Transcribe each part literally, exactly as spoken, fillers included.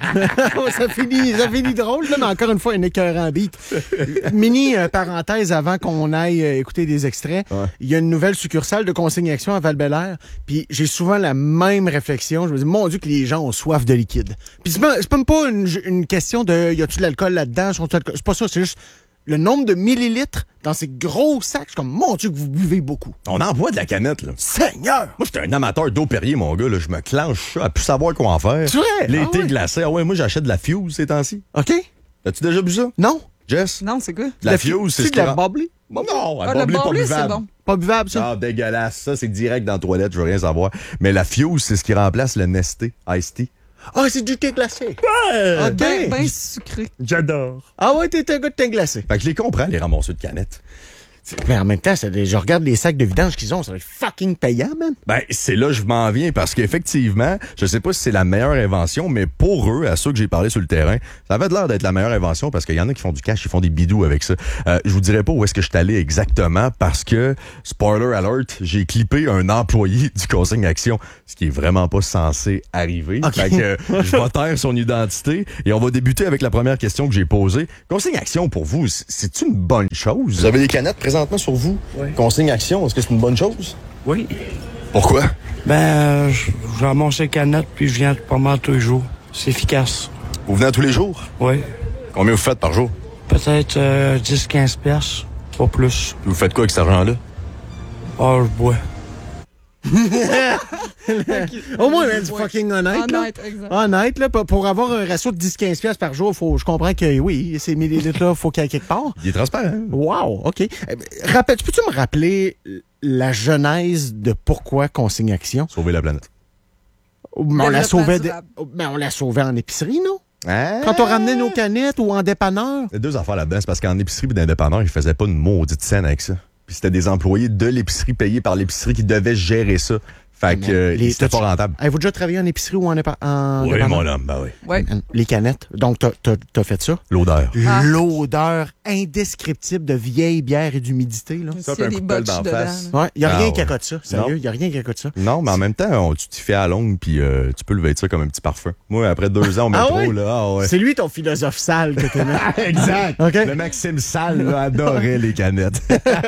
ça, finit, ça finit drôle, là, mais encore une fois, un écœurant beat. Mini euh, parenthèse avant qu'on aille euh, écouter des extraits. Il ouais. y a une nouvelle succursale de Consigne Action à Val-Bélair, puis j'ai souvent la même réflexion. Je me dis, mon Dieu, que les gens ont soif de liquide. Puis c'est, c'est même pas une, une question de y a-tu de l'alcool là-dedans? C'est pas ça, c'est juste le nombre de millilitres dans ces gros sacs. C'est comme, mon Dieu, que vous buvez beaucoup. On en boit de la canette, là. Seigneur! Moi, j'étais un amateur d'eau Perrier, mon gars, là. Je me clenche ça à plus savoir quoi en faire. C'est vrai? L'été ah ouais. glacé. Ah ouais, moi, j'achète de la Fuse ces temps-ci. OK. As-tu déjà bu ça? Non. Jess? Non, c'est quoi? De la, la Fuse, c'est ce de la bubbly? Bon, non, ah, la bubbly, bubbly, pas buvable. Bon. Pas buvable, ça? Ah, dégueulasse. Ça, c'est direct dans la toilette, je veux rien savoir. Mais la Fuse, c'est ce qui remplace le Nesté Ice Tea. Ah, c'est du thé glacé. Ouais! OK. Ben, ben sucré. J'adore. Ah ouais, t'es un gars de thé glacé. Fait que je les comprends, les ramasseurs de canettes. Mais en même temps, ça, je regarde les sacs de vidange qu'ils ont, ça va être fucking payant, man. Ben, c'est là que je m'en viens, parce qu'effectivement, je sais pas si c'est la meilleure invention, mais pour eux, à ceux que j'ai parlé sur le terrain, ça avait l'air d'être la meilleure invention, parce qu'il y en a qui font du cash, ils font des bidous avec ça. Euh, je vous dirais pas où est-ce que je suis allé exactement, parce que, spoiler alert, j'ai clippé un employé du Consigne Action, ce qui est vraiment pas censé arriver. Okay. Fait que euh, je vais taire son identité, et on va débuter avec la première question que j'ai posée. Consigne Action, pour vous, c'est une bonne chose? Vous avez des canettes présentement sur vous? Oui. Consigne Action, est-ce que c'est une bonne chose? Oui. Pourquoi? Ben, je ramasse les canettes puis je viens pas mal tous les jours. C'est efficace. Vous venez tous les jours? Oui. Combien vous faites par jour? Peut-être euh, dix à quinze piastres, pas plus. Puis vous faites quoi avec cet argent-là? Ah, je bois. Au moins, c'est fucking honnête. Honnête, là. exact. Honnête, là, pour avoir un ratio de dix à quinze piastres par jour, faut, je comprends que oui, ces millilitres-là, faut qu'il y ait quelque part. Il est transparent. Wow, OK. Rappel, peux-tu me rappeler la genèse de pourquoi Consigne Action? Sauver la planète. Mais on la sauvait, de... Mais on la sauvait en épicerie, non? Hein? Quand on ramenait nos canettes ou en dépanneur? Il y a deux affaires là-dedans. C'est parce qu'en épicerie et dans les dépanneurs, ils faisaient pas une maudite scène avec ça. Puis c'était des employés de l'épicerie payés par l'épicerie qui devaient gérer ça. Fait que euh, les, c'était pas rentable. Avez-vous déjà travaillé en épicerie ou en, épa- en oui, dépanneur? Oui, mon homme, ben oui. Ouais. Les canettes. Donc, t'as, t'as, t'as fait ça? L'odeur. Ah. L'odeur indescriptible de vieille bière et d'humidité, là. Ça, il y a un des coup de pelle botches d'en dedans. face. Ouais, il n'y a Ah, rien ouais. qui accote ça. Sérieux, il n'y a rien qui accote ça. Non, mais en même temps, on, tu t'y fais à longue, puis euh, tu peux le vêtir comme un petit parfum. Moi, après deux ans au métro, ah ouais? là, ah ouais. C'est lui ton philosophe sale que t'aimais. Exact. Okay. Le Maxime Sale là, adorait les canettes.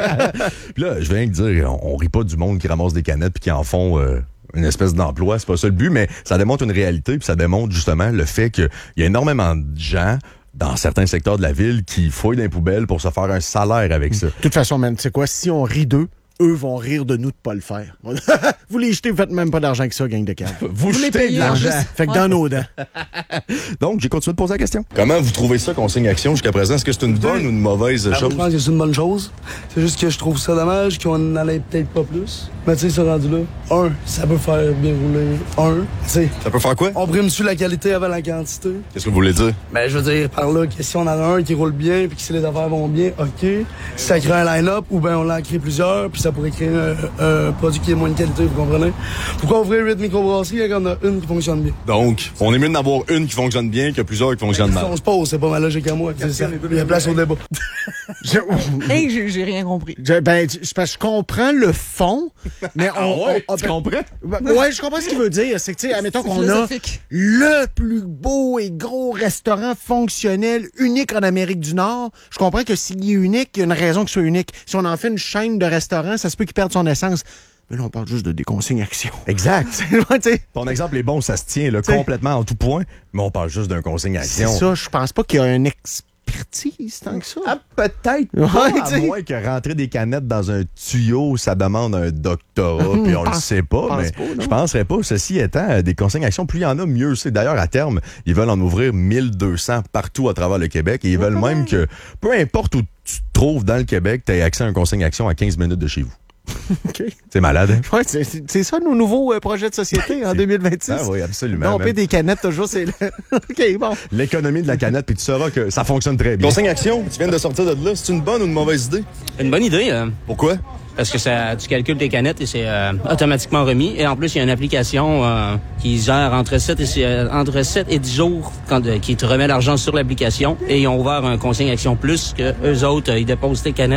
Puis là, je viens de dire, on, on rit pas du monde qui ramasse des canettes puis qui en font euh, une espèce d'emploi. C'est pas ça le but, mais ça démontre une réalité puis ça démontre justement le fait qu'il y a énormément de gens dans certains secteurs de la ville qui fouillent dans les poubelles pour se faire un salaire avec ça. De toute façon, man, tu sais quoi, si on rit d'eux, eux vont rire de nous de pas le faire. Vous les jetez, vous faites même pas d'argent que ça, gang de cave. Vous, Vous les jetez payez de l'argent. en plus. Fait que dans nos dents. Donc, j'ai continué de poser la question. Comment vous trouvez ça, Consigne Action, jusqu'à présent? Est-ce que c'est une bonne ou une mauvaise Ah, chose? je pense que c'est une bonne chose. C'est juste que je trouve ça dommage qu'on en allait peut-être pas plus. Mais tu sais, ce rendu là, un, ça peut faire bien rouler. Un, tu sais, Ça peut faire quoi? on prime-tu la qualité avant la quantité? Qu'est-ce que vous voulez dire? Ben, je veux dire, par là, que si on en a un qui roule bien puis que si les affaires vont bien, OK. Si ça crée un line-up ou ben on en crée plusieurs puis ça pourrait créer un, un produit qui est moins de qualité, vous comprenez? Pourquoi ouvrir huit microbrasseries quand on a une qui fonctionne bien? Donc, on est mieux d'en avoir une qui fonctionne bien que plusieurs qui fonctionnent Si mal. on se pose, c'est pas ma logique à moi. C'est ça. Il y a place au débat. Je, Hey, j'ai, j'ai rien compris. je, ben, je, je comprends le fond, mais on... ouais, on, tu comprends? Ben, ouais, je comprends ce qu'il veut dire. C'est que, tu sais, admettons qu'on a le plus beau et gros restaurant fonctionnel unique en Amérique du Nord. Je comprends que s'il est unique, il y a une raison qu'il soit unique. Si on en fait une chaîne de restaurants, ça se peut qu'il perde son essence. Mais là, on parle juste de des consignes actions. Exact. T'sais, Ton exemple est bon, ça se tient là, T'sais. complètement en tout point, mais on parle juste d'un consigne c'est action. ça, je pense pas qu'il y a une expertise tant que ça. Ah, peut-être Ouais, pas, à t'sais. moins que rentrer des canettes dans un tuyau, ça demande un doctorat, puis on le pense- sait pas, pense mais pas, non? je penserais pas. Ceci étant, euh, des consignes actions, plus il y en a, mieux c'est. D'ailleurs, à terme, ils veulent en ouvrir mille deux cents partout à travers le Québec, et ils veulent même que, peu importe où tu te trouves dans le Québec, tu aies accès à un consigne action à quinze minutes de chez vous. OK. C'est malade, hein? Ouais, c'est, c'est- c'est ça nos nouveaux euh, projets de société en deux mille vingt-six. Ah oui, absolument. Domper même. des canettes, toujours, c'est... le- OK, bon. L'économie de la canette, puis tu sauras que ça fonctionne très bien. Consigne action, tu viens de sortir de là, c'est une bonne ou une mauvaise idée? Une bonne idée, euh, Pourquoi? parce que ça, tu calcules tes canettes et c'est euh, automatiquement remis. Et en plus, il y a une application euh, qui gère entre sept et, euh, entre sept et dix jours quand, euh, qui te remet l'argent sur l'application. Et ils ont ouvert un consigne action plus que eux autres, euh, ils déposent tes canettes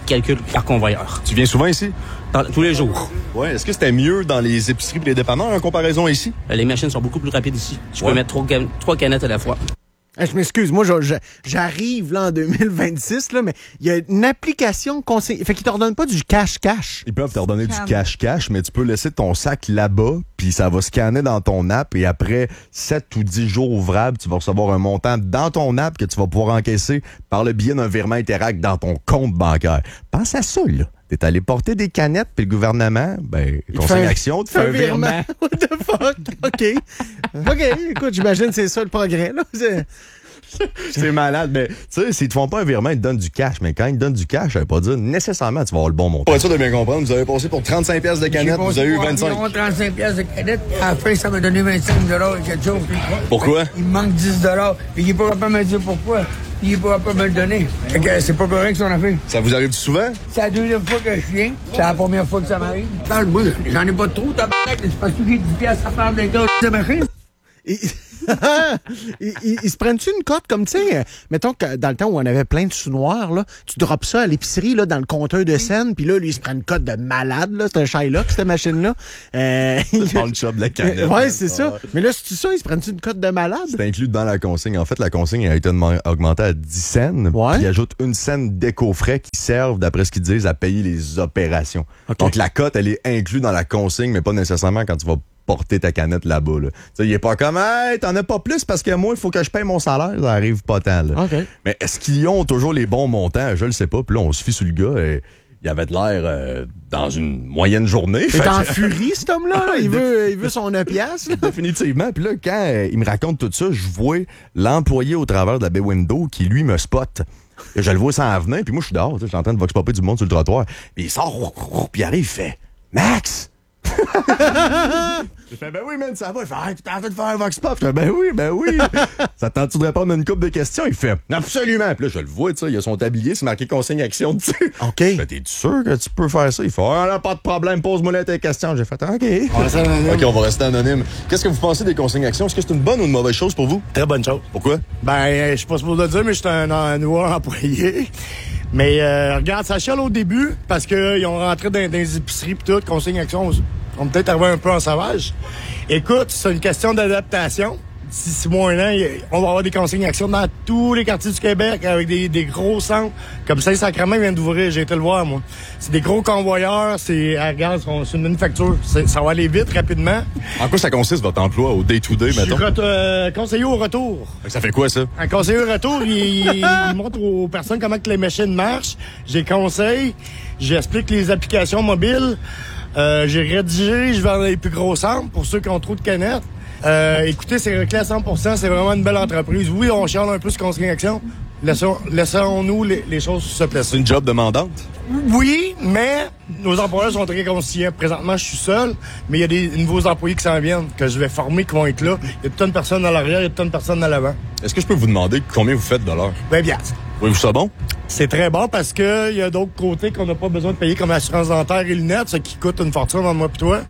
calcule par convoyeur. Tu viens souvent ici? Dans- tous les jours. Ouais. Est-ce que c'était mieux dans les épiceries et les dépanneurs en comparaison ici? Euh, Les machines sont beaucoup plus rapides ici. Je Ouais. peux mettre trois, can- trois canettes à la fois. Eh, je m'excuse, moi, je- je- j'arrive là en deux mille vingt-six, là, mais il y a une application conseil. Fait qu'ils te redonnent pas du cash-cash. Ils peuvent te redonner du Scan. cash-cash, mais tu peux laisser ton sac là-bas, puis ça va scanner dans ton app, et après sept ou dix jours ouvrables, tu vas recevoir un montant dans ton app que tu vas pouvoir encaisser par le biais d'un virement Interact dans ton compte bancaire. Pense à ça, là. T'es allé porter des canettes, puis le gouvernement, ben, Il te conseil fait un- action, te fait un virement. What the fuck? OK. OK, écoute, j'imagine que c'est ça le progrès, là. C'est- C'est malade, mais tu sais, s'ils te font pas un virement, ils te donnent du cash. Mais quand ils te donnent du cash, ça veut pas dire nécessairement que tu vas avoir le bon montant. Pour être sûr de bien comprendre, vous avez passé pour trente-cinq pièces de canettes, vous avez eu vingt-cinq. environ trente-cinq pièces de canettes. À la fin, ça m'a donné vingt-cinq dollars et quelque chose. Pourquoi? Il me manque dix dollars. Puis il est pas capable de me dire pourquoi. Il est pas capable de me le donner. Fait que c'est pas correct ce qu'on a fait. Ça vous arrive souvent? C'est la deuxième fois que je viens. C'est la première fois que ça m'arrive. Parle-moi, j'en ai pas trop, tabarnak. C'est parce que j'ai dix pièces à faire des gars de machine. Ils, ils, ils- ils se prennent-tu une cote comme, tu sais, euh, mettons que dans le temps où on avait plein de sous noirs, là, tu drops ça à l'épicerie, là, dans le compteur de scène, puis là, lui, il se prend une cote de malade, là. C'est un Shylock, cette machine-là. Euh, Dans le shop de la canette. ouais, c'est ça. Mais là, c'est ça, ils se prennent-tu une cote de malade? C'est inclus dans la consigne. En fait, la consigne a été augmen- augmentée à dix cents. Ouais. Puis ils ajoutent une scène d'éco-frais qui servent, d'après ce qu'ils disent, à payer les opérations. OK. Donc, la cote, elle est inclue dans la consigne, mais pas nécessairement quand tu vas porter ta canette là-bas. Là. Tu sais, il est pas comme, hey, t'en as pas plus parce que moi, il faut que je paye mon salaire. Ça arrive pas tant. Là. OK. Mais est-ce qu'ils ont toujours les bons montants? Je le sais pas. Puis là, on se fie sur le gars. Et il avait de l'air euh, dans une moyenne journée. Il Fait est en que- furie, cet homme-là. là. Il veut, il veut son neuf piastres, là. Définitivement. Puis là, quand euh, il me raconte tout ça, je vois l'employé au travers de la baie window qui, lui, me spot. Et je le vois s'en venir, puis moi, je suis dehors. tu sais, Je suis en train de vox popper du monde sur le trottoir. Puis il sort, puis il arrive, il fait « Max! » Je fais « Ben oui, man, ça va. » Il fait « Hey, tu t'es en train de faire un vox pop? » Je fais « Ben oui, ben oui. » Ça tente-tu de répondre à une couple de questions? Il fait « Absolument. » Puis là, je le vois, tu sais, il a son tablier, c'est marqué consigne action dessus. OK. Je fais « T'es sûr que tu peux faire ça? » Il fait « Ah, là, pas de problème, pose-moi là tes questions. » J'ai fait « OK. » OK, on va rester anonyme. Qu'est-ce que vous pensez des consignes actions? Est-ce que c'est une bonne ou une mauvaise chose pour vous? Très bonne chose. Pourquoi? Ben, je suis pas supposé le dire, mais je suis un, un nouveau employé. Mais euh, regarde, ça chiale au début parce qu'ils ont rentré dans, dans les épiceries pis tout, consigne action. On peut peut-être arriver un peu en sauvage. Écoute, c'est une question d'adaptation. D'ici six mois, un an, y- on va avoir des consignes action dans tous les quartiers du Québec avec des, des gros centres. Comme Saint-Sacrement vient d'ouvrir, j'ai été le voir, moi. C'est des gros convoyeurs, c'est, ah, regarde, c'est c'est une manufacture. C'est- Ça va aller vite, rapidement. En quoi ça consiste, votre emploi, au day-to-day, Je suis mettons? ret- euh, conseiller au retour. Ça fait quoi, ça? Un conseiller au retour, il, il montre aux personnes comment que les machines marchent. J'ai conseil, j'explique les applications mobiles. Euh, j'ai rédigé, je vais dans les plus gros centres pour ceux qui ont trop de canettes. Euh, écoutez, c'est réclé à cent pour cent, c'est vraiment une belle entreprise. Oui, on chiale un peu sur consigne action. Laissons, laissons-nous les, les choses se C'est placer. une job demandante? Oui, mais nos employeurs sont très conscients. Présentement, je suis seul, mais il y a des nouveaux employés qui s'en viennent, que je vais former, qui vont être là. Il y a tant de personnes à l'arrière, il y a tant de personnes à l'avant. Est-ce que je peux vous demander combien vous faites de l'heure? Ben bien. Oui, vous ça bon? C'est très bon parce que il y a d'autres côtés qu'on n'a pas besoin de payer comme l'assurance dentaire et lunettes, ce qui coûte une fortune entre moi et toi.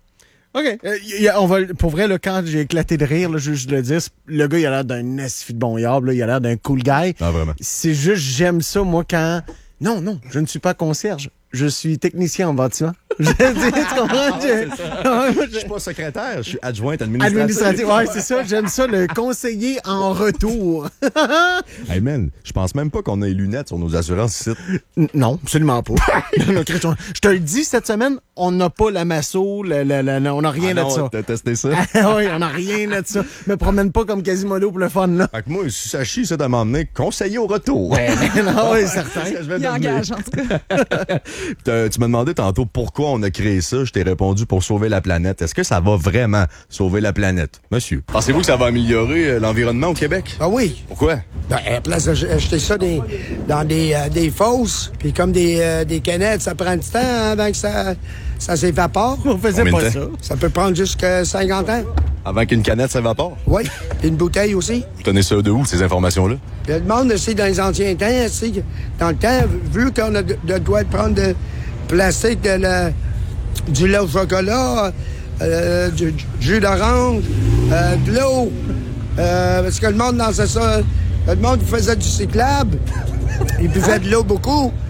OK. Euh, y a- on va, pour vrai, là, quand j'ai éclaté de rire, là, je veux juste le dire, c'est- le gars, il a l'air d'un esti de bon yard, là, il a l'air d'un cool guy. Ah, vraiment? C'est juste, j'aime ça, moi, quand... Non, non, je ne suis pas concierge. Je suis technicien en bâtiment. Je dis, tu comprends? Je- Ouais, moi, je- Je suis pas secrétaire, je suis adjointe administrative. Administratif, ouais, c'est ça. J'aime ça, le conseiller en retour. Hey man, je pense même pas qu'on a les lunettes sur nos assurances ici. N- Non, absolument pas. Non, Chris, on- Je te le dis, cette semaine, on n'a pas la masso, la, la, la- la- on n'a rien Ah de non, ça. t'as testé ça? Ah oui, on n'a rien de ça. Me promène pas comme Quasimodo pour le fun, là. Fait que moi, si ça chie, c'est de m'emmener conseiller au retour. non, oui, certain. C'est ce que je vais Il devenir. engage, en tout cas. T'as- Tu m'as demandé tantôt pourquoi on a créé ça. Je t'ai répondu pour sauver la planète. Est-ce que ça va vraiment sauver la planète? Monsieur. Pensez-vous que ça va améliorer euh, l'environnement au Québec? Ah oui. Pourquoi? Ben, à la place d'acheter ça des, dans des, euh, des fosses, puis comme des, euh, des canettes, ça prend du temps avant que ça, ça s'évapore. On faisait Combien de pas temps? ça. Ça peut prendre jusqu'à cinquante ans. Avant qu'une canette s'évapore? Oui. Puis une bouteille aussi. Vous tenez ça de où, ces informations-là? Puis le monde, c'est dans les anciens temps, tu sais, dans le temps, vu qu'on a de, de doit prendre de plastique, de la, du lait au chocolat, euh, du, du jus d'orange, euh, de l'eau, euh, parce que le monde dansait ça, le monde faisait du cyclable, il buvait de l'eau beaucoup,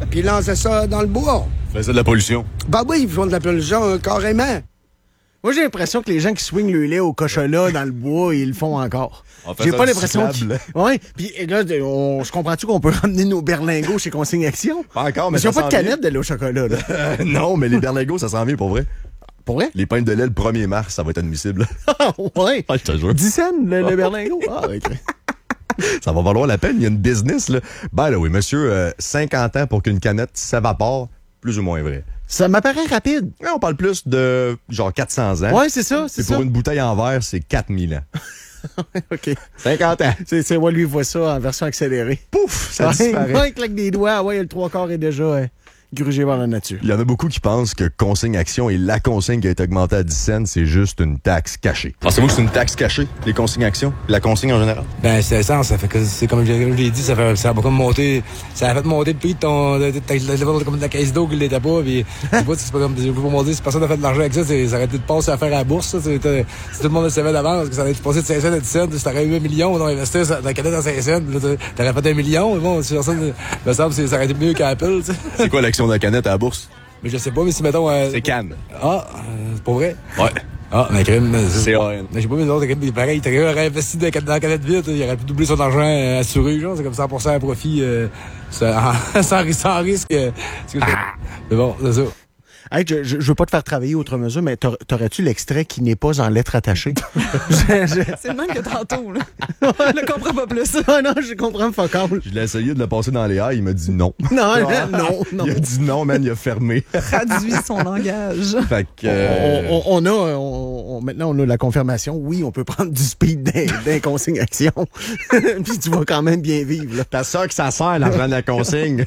puis ils lançaient ça dans le bois. Faisait de la pollution. Ben oui, ils font de la pollution euh, carrément. Moi, j'ai l'impression que les gens qui swingent le lait au cochola dans le bois, ils le font encore. En fait, J'ai ça pas du l'impression cyclable. qu'ils... Oui, puis là, on... je comprends-tu qu'on peut ramener nos berlingots chez Consigne Action? Pas encore, mais Ils n'ont ça pas de s'en canette de lait au chocolat, là. Euh, non, mais les berlingots, ça s'en vient pour vrai. Pour vrai? Les pintes de lait le premier mars, ça va être admissible. Ah, ouais. Ah, je te jure. dix cents, le, le berlingot? Ah, OK. Ça va valoir la peine, il y a une business, là. Ben là, oui, monsieur, euh, cinquante ans pour qu'une canette s'évapore, plus ou moins vrai. Ça m'apparaît rapide. Là, on parle plus de, genre, quatre cents ans. Ouais, c'est ça, c'est Et ça. pour une bouteille en verre, c'est quatre mille ans. OK. cinquante ans. C'est, c'est, ouais, lui, il voit ça en version accélérée. Pouf, ça Ouais, disparaît. ouais, il claque des doigts. Ouais, le trois quarts est déjà euh, grugé vers la nature. Il y en a beaucoup qui pensent que Consigne Action et la consigne qui a été augmentée à dix cents, c'est juste une taxe cachée. Pensez-vous que c'est une taxe cachée, les consignes Action? La consigne en général? Ben, c'est ça, ça fait que, c'est comme je l'ai dit, ça fait, ça va comme monter, ça a fait monter le prix de ton, de, de, de, de, comme de la caisse d'eau qui l'était pas, pis, tu vois, c'est pas comme, pour moi dire, si personne n'a fait de l'argent avec ça, c'est, ça aurait été de passer à faire à la bourse, ça, c'est, si tout le monde le savait d'avance, que ça aurait été passé de cinq cents à dix cents, si t'aurais eu un million, on aurait investi dans la canette à cinq cents, là, t'aurais fait un million, mais bon, si personne, me semble, ça aurait été mieux qu'Apple, tu sais. C'est quoi l'action de la canette à la bourse? Mais je sais pas, mais si mettons, euh, C'est Cannes. Ah, euh, c'est pas vrai? Ouais. Ah, mais crème, C A N. mais j'ai pas vu d'autres, pareil, t'aurais aurait investi dans la canette vite, il aurait pu doubler son argent euh, assuré, genre, c'est comme cent pour cent à profit, euh, sans, sans, sans risque. Euh, c'est mais bon, c'est ça. Hey, je, je, je veux pas te faire travailler outre mesure, mais t'aurais- t'aurais-tu l'extrait qui n'est pas en lettres attachées? je, je... C'est le même que tantôt, là. Je ne comprends pas plus. Ah non, je comprends fuck all. Je l'ai essayé de le passer dans les airs, il m'a dit non. Non, non, non. Il a dit non, man, il a fermé. Traduit son langage. Fait que... euh, On, on- on a, on- on- maintenant, on a la confirmation. Oui, on peut prendre du speed d'un, d'un consigne action. Puis tu vas quand même bien vivre, là. T'as ça que ça sert, l'argent de la consigne.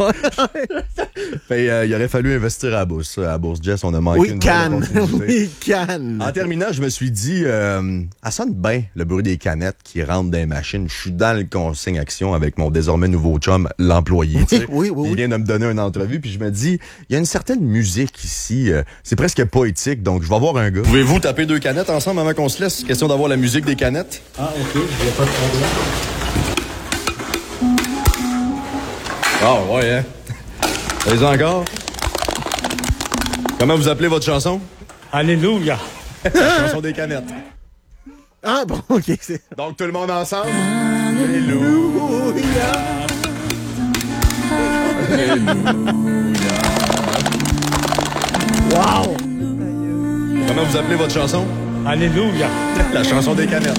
Fait, euh, il aurait fallu investir à la bourse. À la bourse, Jess, on a manqué Oui, une canne. bonne opportunité. Oui, canne. En terminant, je me suis dit, euh, ça sonne bien le bruit des canettes qui rentrent dans les machines. Je suis dans le consigne action avec mon désormais nouveau chum, l'employé. tu sais. oui, oui, Il oui. vient de me donner une entrevue, puis je me dis, il y a une certaine musique ici. euh, c'est presque poétique, donc je vais voir un gars. Pouvez-vous taper deux canettes ensemble avant qu'on se laisse? Question d'avoir la musique des canettes. Ah, ok, il a pas de problème. Ah ouais, hein? Allez-y encore. Comment vous appelez votre chanson? Alléluia. La chanson des canettes. Ah bon, OK. C'est... Donc tout le monde ensemble? Wow! Comment vous appelez votre chanson? Alléluia. La chanson des canettes.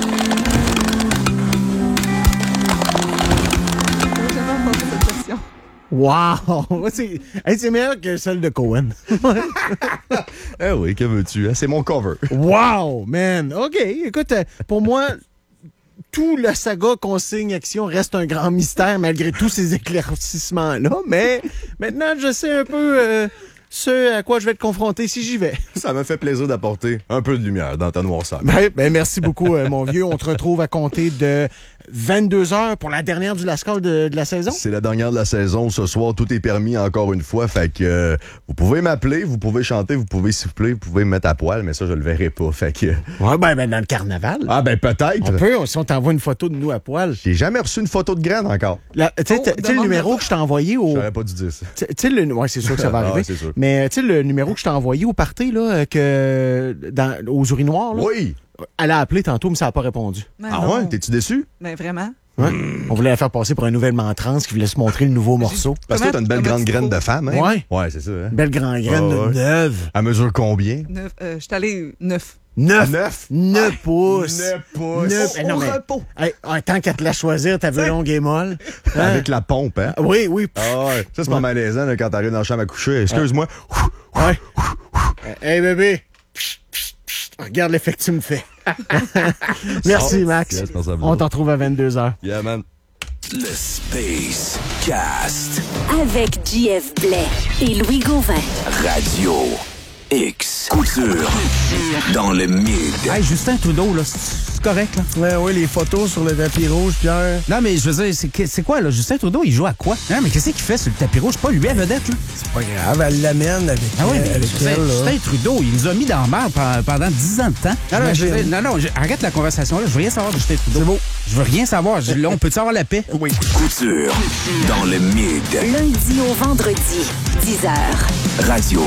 J'ai jamais entendu cette version. Wow! C'est, hey, c'est meilleur que celle de Cohen. Eh oui, que veux-tu? hein? C'est mon cover. Wow, man! OK, écoute, euh, pour moi, tout le saga consigne action reste un grand mystère malgré tous ces éclaircissements-là, mais maintenant, je sais un peu euh, ce à quoi je vais être confronté si j'y vais. Ça me fait plaisir d'apporter un peu de lumière dans ta noirceur. Ben, ben, merci beaucoup, euh, mon vieux. On te retrouve à compter de vingt-deux heures pour la dernière du Lascar de, de la saison. C'est la dernière de la saison. Ce soir, tout est permis encore une fois. Fait que euh, vous pouvez m'appeler, vous pouvez chanter, vous pouvez siffler, vous pouvez me mettre à poil, mais ça, je le verrai pas. Fait que... Ouais, ben, ben dans le carnaval. Ah ben peut-être. On peut, si on t'envoie une photo de nous à poil. J'ai jamais reçu une photo de graine encore. La- Tu sais, Oh, tu sais le demande numéro pas. que je t'ai envoyé au... J'aurais pas dû dire ça. Tu sais, le... ouais, c'est sûr que ça va Ah, arriver. c'est sûr. Mais tu sais, le numéro que je t'ai envoyé au party, là, euh, que dans, aux urinoirs, là, Oui. elle a appelé tantôt, mais ça n'a pas répondu. Mais Ah non. ouais? T'es-tu déçu? Mais vraiment? Ouais. On voulait la faire passer pour un nouvellement trans qui voulait se montrer le nouveau morceau. Parce que toi, t'as une belle Comment grande tu graine trouves? de femme, hein? Ouais. Ouais, c'est ça, hein? Belle grande graine Ah ouais. neuve. À mesure combien? Neuf. Euh, je suis allé neuf. Neuf. Neuf. Neuf pouces. Neuf pouces. Neuf. Eh non, Au mais- repos. Hey, ah, tant qu'à te la choisir, ta vue longue et molle. Hein? Avec la pompe, hein? Ah, Oui, oui. pff, Ah ouais. Ça, c'est pas malaisant là, quand t'arrives dans la chambre à coucher. Excuse-moi. Ouais. Hey, bébé. Psst, psst, psst. Regarde l'effet que tu me fais. Merci, Max. Yes, merci à vous. On t'en retrouve à vingt-deux heures. Yeah, man. Le Space Cast Avec J F Blais et Louis Gauvin. Radio. X. Couture. Dans le mid. Hey, Justin Trudeau, là, c'est correct, là? Ouais, ouais, les photos sur le tapis rouge, Pierre. Non, mais je veux dire, c'est, c'est quoi, là? Justin Trudeau, il joue à quoi? Hein, mais qu'est-ce qu'il fait sur le tapis rouge? C'est pas lui à vedette, là? C'est pas grave, elle l'amène avec, ah oui, euh, avec Justin, elle, là. Justin Trudeau, il nous a mis dans la merde pendant dix ans de temps. Non, non, je, non, non je, arrête la conversation, là. Je veux rien savoir de Justin Trudeau. C'est beau. Je veux rien savoir. Je, là, on peut-tu avoir la paix? Oui. Couture. Dans le mid. Lundi au vendredi, dix heures. Radio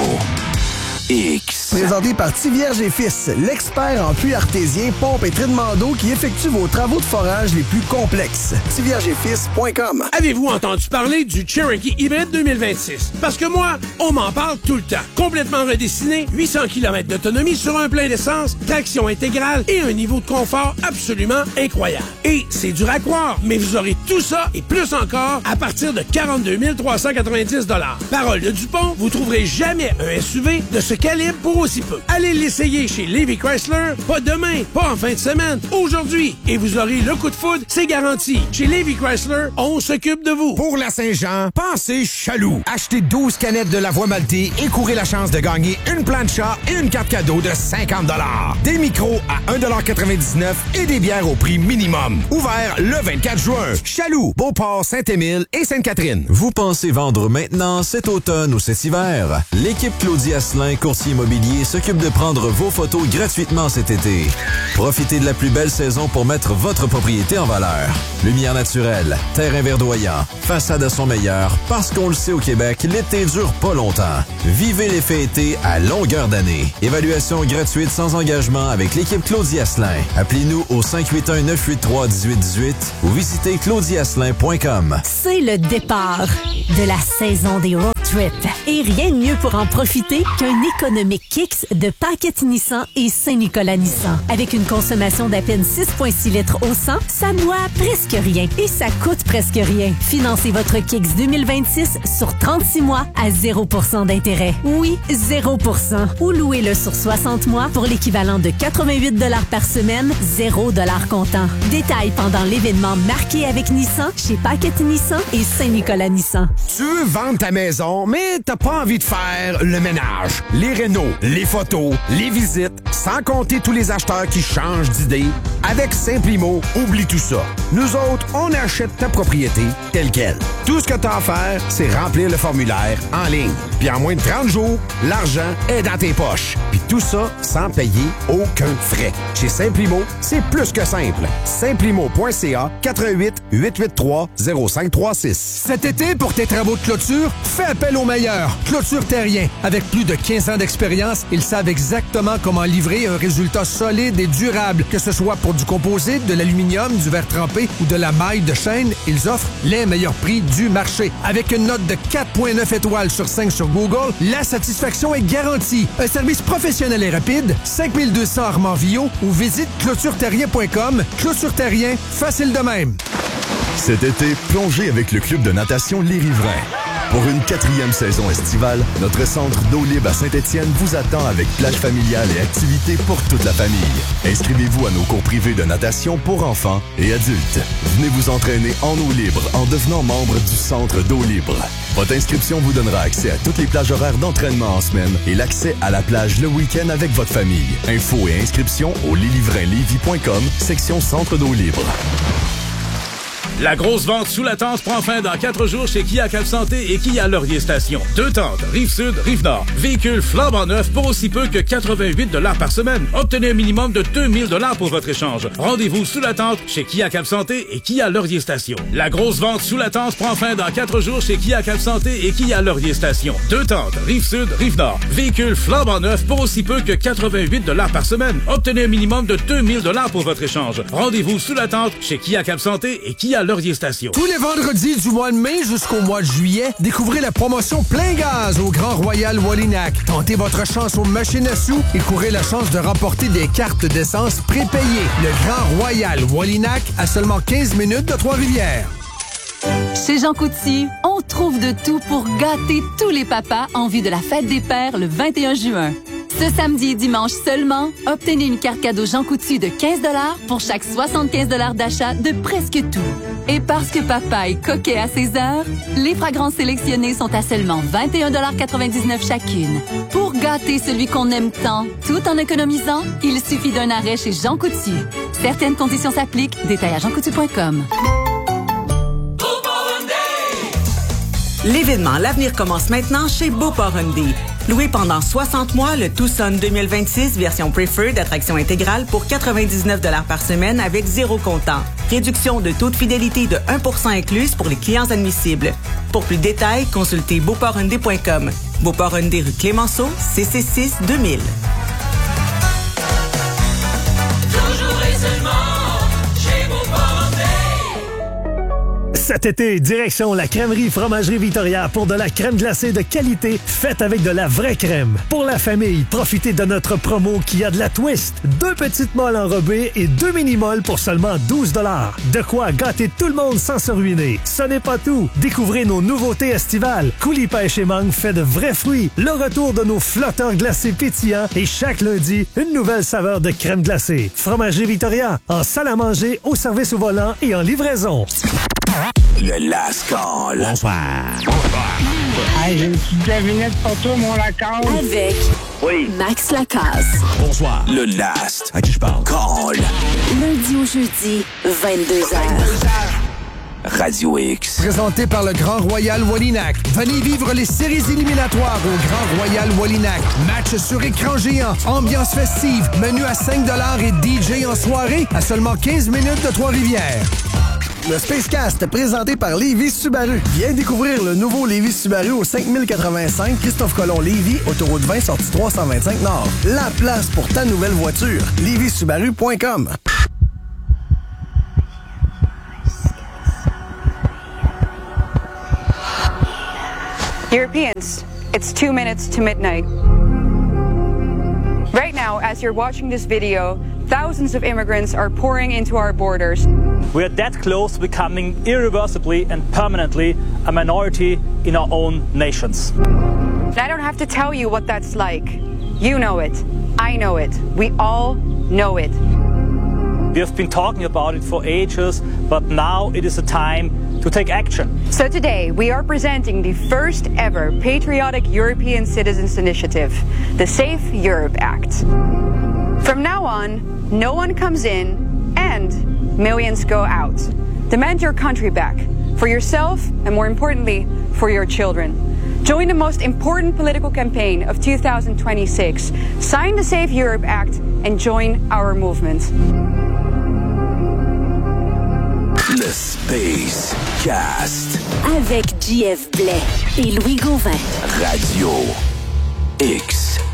X. Présenté par Tivierge et Fils, l'expert en puits artésien, pompe et traitement d'eau qui effectue vos travaux de forage les plus complexes. tivierge et fils point com. Avez-vous entendu parler du Cherokee Hybrid deux mille vingt-six? Parce que moi, on m'en parle tout le temps. Complètement redessiné, huit cents kilomètres d'autonomie sur un plein d'essence, traction intégrale et un niveau de confort absolument incroyable. Et c'est dur à croire, mais vous aurez tout ça et plus encore à partir de quarante-deux mille trois cent quatre-vingt-dix dollars. Parole de Dupont, vous trouverez jamais un S U V de ce calibre pour aussi peu. Allez l'essayer chez Lévy Chrysler, pas demain, pas en fin de semaine, aujourd'hui. Et vous aurez le coup de foudre, c'est garanti. Chez Lévy Chrysler, on s'occupe de vous. Pour la Saint-Jean, pensez Chaloux. Achetez douze canettes de la voie maltée et courez la chance de gagner une plancha et une carte cadeau de cinquante dollars. Des micros à un dollar quatre-vingt-dix-neuf et des bières au prix minimum. Ouvert le vingt-quatre juin. Chaloux, Beauport, Saint-Émile et Sainte-Catherine. Vous pensez vendre maintenant, cet automne ou cet hiver? L'équipe Claudie Asselin, courtier immobilier, s'occupe de prendre vos photos gratuitement cet été. Profitez de la plus belle saison pour mettre votre propriété en valeur. Lumière naturelle, terrain verdoyant, façade à son meilleur, parce qu'on le sait au Québec, l'été dure pas longtemps. Vivez l'effet été à longueur d'année. Évaluation gratuite sans engagement avec l'équipe Claudie Asselin. Appelez-nous au cinq huit un, neuf huit trois, un huit un huit ou visitez claudie asselin point com. C'est le départ de la saison des road trips. Et rien de mieux pour en profiter qu'un économique Kicks de Paquette Nissan et Saint-Nicolas Nissan. Avec une consommation d'à peine six virgule six litres au cent, ça boit presque rien et ça coûte presque rien. Financez votre Kicks deux mille vingt-six sur trente-six mois à zéro pour cent d'intérêt. Oui, zéro pour cent. Ou louez-le sur soixante mois pour l'équivalent de quatre-vingt-huit dollars par semaine, zéro dollars comptant. Détails pendant l'événement marqué avec Nissan chez Paquette Nissan et Saint-Nicolas Nissan. Tu veux vendre ta maison, mais t'as pas envie de faire le ménage, les rénaux, les photos, les visites, sans compter tous les acheteurs qui changent d'idée. Avec Simplimo, oublie tout ça. Nous autres, on achète ta propriété telle quelle. Tout ce que t'as à faire, c'est remplir le formulaire en ligne. Puis en moins de trente jours, l'argent est dans tes poches. Puis tout ça sans payer aucun frais. Chez Simplimo, c'est plus que simple. Simplimo point c a quatre un huit, huit huit trois, zéro cinq trois six. Cet été, pour tes travaux de clôture, fais appel aux meilleurs. Clôture Terrien. Avec plus de quinze ans d'expérience, ils savent exactement comment livrer un résultat solide et durable. Que ce soit pour du composite, de l'aluminium, du verre trempé ou de la maille de chaîne, ils offrent les meilleurs prix du marché. Avec une note de quatre virgule neuf étoiles sur cinq sur Google, la satisfaction est garantie. Un service professionnel et rapide, cinq mille deux cents Armand-Villot ou visite clôture terrien point com. Clôture Terrien, facile de même. Cet été, plongez avec le club de natation Les Riverains. Pour une quatrième saison estivale, notre centre d'eau libre à Saint-Étienne vous attend avec plage familiale et activités pour toute la famille. Inscrivez-vous à nos cours privés de natation pour enfants et adultes. Venez vous entraîner en eau libre en devenant membre du centre d'eau libre. Votre inscription vous donnera accès à toutes les plages horaires d'entraînement en semaine et l'accès à la plage le week-end avec votre famille. Infos et inscriptions au les riverains lévis point com, section centre d'eau libre. La grosse vente sous la tente prend fin dans quatre jours chez Kia Cap-Santé et Kia Laurier Station. Deux tentes, Rive-Sud, Rive-Nord. Véhicules flambant neufs pour aussi peu que quatre-vingt-huit dollars par semaine. Obtenez un minimum de deux mille dollars pour votre échange. Rendez-vous sous la tente chez Kia Cap-Santé et Kia Laurier Station. La grosse vente sous la tente prend fin dans quatre jours chez Kia Cap-Santé et Kia Laurier Station. Deux tentes, Rive-Sud, Rive-Nord. Véhicules flambant neufs pour aussi peu que quatre-vingt-huit dollars par semaine. Obtenez un minimum de deux mille dollars pour votre échange. Rendez-vous sous la tente chez Kia Cap-Santé et Kia Laurier Station. Tous les vendredis du mois de mai jusqu'au mois de juillet, découvrez la promotion Plein Gaz au Grand Royal Wallinac. Tentez votre chance aux machines à sous et courez la chance de remporter des cartes d'essence prépayées. Le Grand Royal Wallinac à seulement quinze minutes de Trois-Rivières. Chez Jean Coutu, on trouve de tout pour gâter tous les papas en vue de la fête des pères le vingt et un juin. Ce samedi et dimanche seulement, obtenez une carte cadeau Jean Coutu de quinze dollars pour chaque soixante-quinze dollars d'achat de presque tout. Et parce que papa est coquet à ses heures, les fragrances sélectionnées sont à seulement vingt et un virgule quatre-vingt-dix-neuf chacune. Pour gâter celui qu'on aime tant, tout en économisant, il suffit d'un arrêt chez Jean Coutu. Certaines conditions s'appliquent. Détail à jean coutu point com. L'événement L'Avenir commence maintenant chez Beauport Hyundai. Loué pendant soixante mois, le Tucson deux mille vingt-six version Preferred d'attraction intégrale pour quatre-vingt-dix-neuf dollars par semaine avec zéro comptant. Réduction de taux de fidélité de un pour cent incluse pour les clients admissibles. Pour plus de détails, consultez beauport hyundai point com. Beauport Hyundai rue Clémenceau, C C six deux mille. Toujours et seulement chez Beauport Hyundai. Cet été, direction la crèmerie Fromagerie Victoria pour de la crème glacée de qualité faite avec de la vraie crème. Pour la famille, profitez de notre promo qui a de la twist. Deux petites molles enrobées et deux mini-molles pour seulement douze dollars. De quoi gâter tout le monde sans se ruiner. Ce n'est pas tout. Découvrez nos nouveautés estivales. Coulis pêche et mangue fait de vrais fruits. Le retour de nos flotteurs glacés pétillants et chaque lundi, une nouvelle saveur de crème glacée. Fromagerie Victoria, en salle à manger, au service au volant et en livraison. Le Last Call. Bonsoir. Bonsoir. Hey, j'ai une petite devinette pour toi, mon Lacasse. Avec oui. Max Lacasse. Bonsoir. Le Last. À qui je parle? Call. Lundi au jeudi, vingt-deux heures. Radio X. Présenté par le Grand Royal Wallinac. Venez vivre les séries éliminatoires au Grand Royal Wallinac. Match sur écran géant, ambiance festive, menu à cinq dollars et D J en soirée à seulement quinze minutes de Trois-Rivières. Le Spacecast, présenté par Lévis Subaru. Viens découvrir le nouveau Lévis Subaru au cinq mille quatre-vingt-cinq Christophe Colomb Lévis, autoroute vingt, sortie trois cent vingt-cinq Nord. La place pour ta nouvelle voiture. lévis subaru point com. Europeans, it's two minutes to midnight. Right now, as you're watching this video, thousands of immigrants are pouring into our borders. We are that close to becoming irreversibly and permanently a minority in our own nations. And I don't have to tell you what that's like. You know it. I know it. We all know it. We have been talking about it for ages, but now it is a time to take action. So today, we are presenting the first ever patriotic European Citizens Initiative, the Safe Europe Act. From now on, no one comes in and millions go out. Demand your country back, for yourself and more importantly, for your children. Join the most important political campaign of two thousand twenty-six. Sign the Safe Europe Act and join our movement. Le Space Cast. Avec J F Blais et Louis Gauvin. Radio X.